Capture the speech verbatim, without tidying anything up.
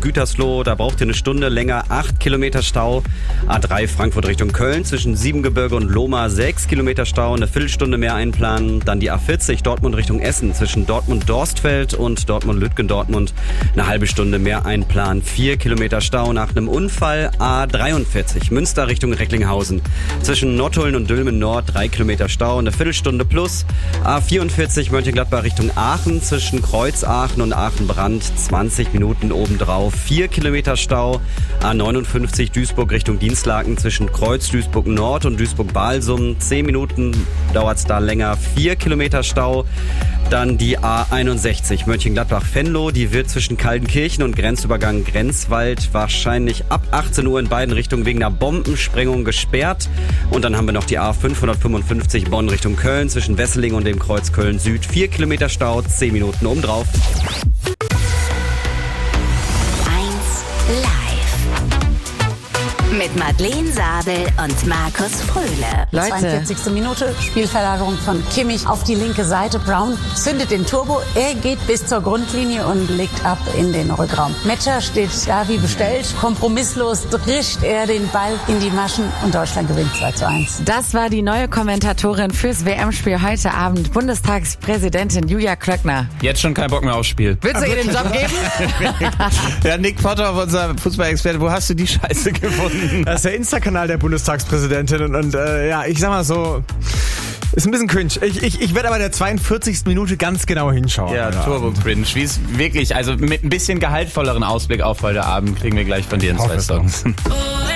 Gütersloh, da braucht ihr eine Stunde länger, acht Kilometer Stau. A drei Frankfurt Richtung Köln zwischen Siebengebirge und Lohmar, sechs Kilometer Stau, eine Viertelstunde mehr einplanen. Dann die A vierzig Dortmund Richtung Essen zwischen Dortmund-Dorstfeld und Dortmund-Lütgendortmund, eine halbe Stunde mehr einplanen, vier Kilometer Stau nach einem Unfall. A dreiundvierzig Münster Richtung Recklinghausen zwischen Nottuln und Dülmen Nord, drei Kilometer Stau, eine Viertelstunde plus. A vierundvierzig Mönchengladbach Richtung Aachen zwischen Kreuz-Aachen und Aachen-Brand, zwanzig Minuten obendrauf, vier Kilometer Stau. A neunundfünfzig Duisburg Richtung Dienstlaken zwischen Kreuz Duisburg Nord und Duisburg-Balsum, zehn Minuten dauert's da länger, vier Kilometer Stau. Dann die A einundsechzig Mönchengladbach-Venlo, die wird zwischen Kaltenkirchen und Grenzübergang Grenzwald wahrscheinlich ab achtzehn Uhr in beiden Richtungen wegen einer Bombensprengung gesperrt. Und dann haben wir noch die A fünfhundertfünfundfünfzig Bonn Richtung Köln zwischen Wesseling und dem Kreuz Köln Süd, vier Kilometer Stau, zehn Minuten obendrauf. eins live. Mit Madeleine Sabel und Markus Fröhle. Leute. zweiundvierzigste Minute, Spielverlagerung von Kimmich auf die linke Seite. Brown zündet den Turbo, er geht bis zur Grundlinie und legt ab in den Rückraum. Metscher steht da wie bestellt, kompromisslos drischt er den Ball in die Maschen und Deutschland gewinnt zwei zu eins. Das war die neue Kommentatorin fürs W M-Spiel heute Abend, Bundestagspräsidentin Julia Klöckner. Jetzt schon kein Bock mehr aufs Spiel. Willst du ihr den Job geben? Ja, Nick Potter, unser Fußballexperte, wo hast du die Scheiße gefunden? Das ist der Insta-Kanal der Bundestagspräsidentin und, und äh, ja, ich sag mal so, ist ein bisschen cringe. Ich, ich, ich werde aber der zweiundvierzigsten Minute ganz genau hinschauen. Ja, Turbo-Cringe. Wie es wirklich, also mit ein bisschen gehaltvolleren Ausblick auf heute Abend kriegen wir gleich von dir in zwei Songs.